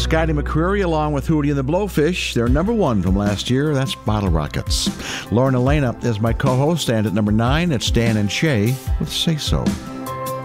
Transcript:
Scotty McCreery along with Hootie and the Blowfish. They're number 1 from last year. That's Bottle Rockets. Lauren Elena is my co-host, and at number 9, it's Dan and Shay with Say So.